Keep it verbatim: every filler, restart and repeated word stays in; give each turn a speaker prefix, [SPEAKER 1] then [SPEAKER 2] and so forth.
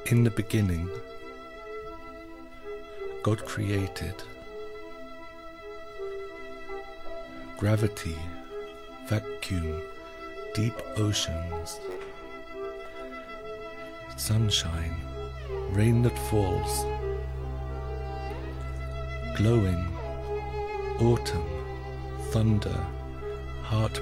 [SPEAKER 1] In the beginning, God created gravity, vacuum, deep oceans, sunshine, rain that falls, glowing, autumn, thunder, heart